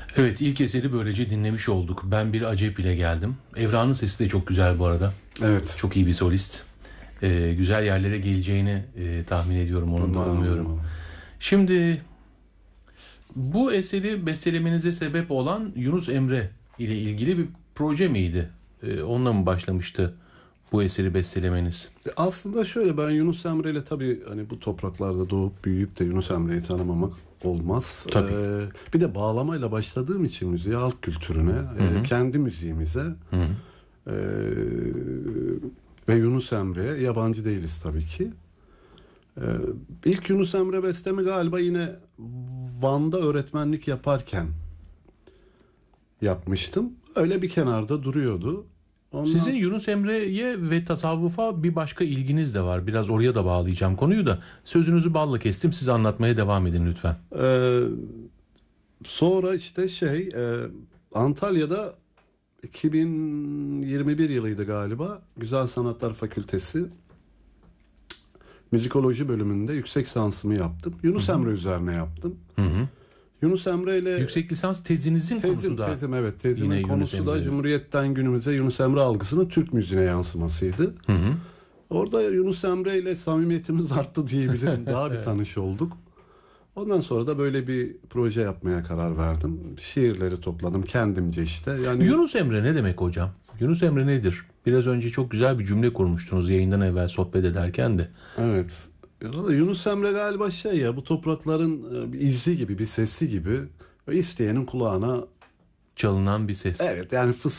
Evet, ilk eseri böylece dinlemiş olduk. Ben bir acep ile geldim. Evran'ın sesi de çok güzel bu arada. Evet. Çok iyi bir solist. Güzel yerlere geleceğini tahmin ediyorum, onunla umuyorum. Şimdi bu eseri bestelemenize sebep olan Yunus Emre ile ilgili bir proje miydi? Onunla mı başlamıştı bu eseri bestelemeniz? Aslında şöyle, ben Yunus Emre ile tabii hani bu topraklarda doğup büyüyüp de Yunus Emre'yi tanımamak olmaz. Tabii. Bir de bağlamayla başladığım için müziğe, halk kültürüne, kendi müziğimize e, ve Yunus Emre'ye yabancı değiliz tabii ki. İlk Yunus Emre bestemi galiba yine Van'da öğretmenlik yaparken yapmıştım. Öyle bir kenarda duruyordu. Sizin Yunus Emre'ye ve tasavvufa bir başka ilginiz de var. Biraz oraya da bağlayacağım konuyu da. Sözünüzü balla kestim. Siz anlatmaya devam edin lütfen. Sonra işte Antalya'da 2021 yılıydı galiba. Güzel Sanatlar Fakültesi müzikoloji bölümünde yüksek lisansımı yaptım. Yunus Emre üzerine yaptım. Yunus Emre ile yüksek lisans tezinizin konusu da tezimin konusu da Cumhuriyet'ten günümüze Yunus Emre algısının Türk müziğine yansımasıydı. Orada Yunus Emre ile samimiyetimiz arttı diyebilirim. Daha bir tanış olduk. Ondan sonra da böyle bir proje yapmaya karar verdim. Şiirleri topladım kendimce işte. Yani Yunus Emre ne demek hocam? Yunus Emre nedir? Biraz önce çok güzel bir cümle kurmuştunuz yayından evvel sohbet ederken de. Evet. Yunus Emre galiba bu toprakların bir izi gibi, bir sesi gibi. İsteyenin kulağına Çalınan bir ses. evet yani